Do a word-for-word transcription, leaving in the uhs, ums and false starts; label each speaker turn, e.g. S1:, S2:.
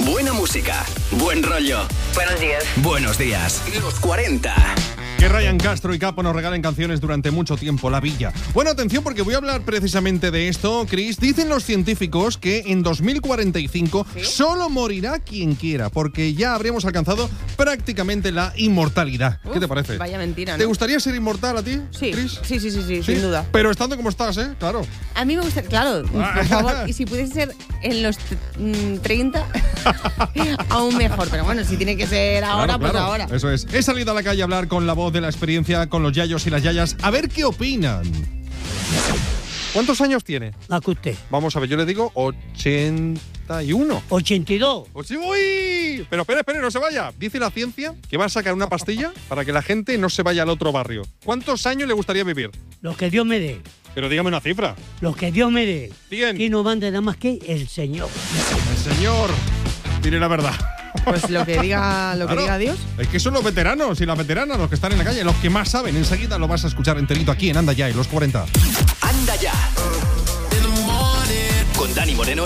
S1: Buena música, buen rollo.
S2: Buenos días.
S1: Buenos días. Los cuarenta.
S3: Que Ryan Castro y Capo nos regalen canciones durante mucho tiempo, La Villa. Bueno, atención, porque voy a hablar precisamente de esto, Chris. Dicen los científicos que en dos mil cuarenta y cinco ¿Sí? solo morirá quien quiera, porque ya habríamos alcanzado prácticamente la inmortalidad. Uf, ¿qué te parece?
S4: Vaya mentira, ¿no?
S3: ¿Te gustaría ser inmortal a ti,
S4: sí.
S3: Chris?
S4: Sí, sí, sí, sí,
S3: sí,
S4: sin duda.
S3: Pero estando como estás, ¿eh? Claro.
S4: A mí me gusta, claro, por favor, y si pudiese ser en los treinta, aún mejor. Pero bueno, si tiene que ser ahora,
S3: claro,
S4: pues
S3: claro.
S4: ahora.
S3: Eso es. He salido a la calle a hablar con la voz de la experiencia, con los yayos y las yayas, a ver qué opinan. ¿Cuántos años tiene?
S5: Más que usted.
S3: Vamos a ver, yo le digo ochenta y uno.
S5: ochenta y dos.
S3: ¡Uy! Pero espere, espere, no se vaya. Dice la ciencia que va a sacar una pastilla para que la gente no se vaya al otro barrio. ¿Cuántos años le gustaría vivir?
S5: Los que Dios me dé.
S3: Pero dígame una cifra.
S5: Los que Dios me dé.
S3: Bien.
S5: Y no manda nada más que el Señor.
S3: El Señor. Diré la verdad.
S4: Pues lo que diga, lo que claro, diga Dios.
S3: Es que son los veteranos y las veteranas los que están en la calle, los que más saben. Enseguida lo vas a escuchar enterito aquí en Anda Ya, en los cuarenta.
S1: Anda Ya. Con Dani Moreno.